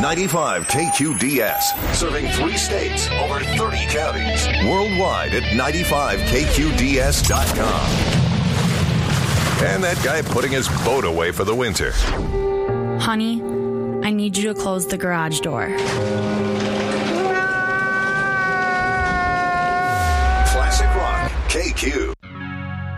95 KQDS, serving 3 states, over 30 counties. Worldwide at 95KQDS.com. And that guy putting his boat away for the winter. Honey, I need you to close the garage door. Classic Rock, KQ.